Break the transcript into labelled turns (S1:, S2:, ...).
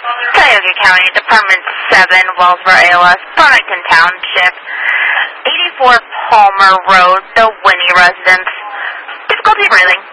S1: Cuyahoga County, Department 7, Wellsboro, ALS, Burlington Township, 84 Palmer Road, the Winnie residence. Difficulty breathing.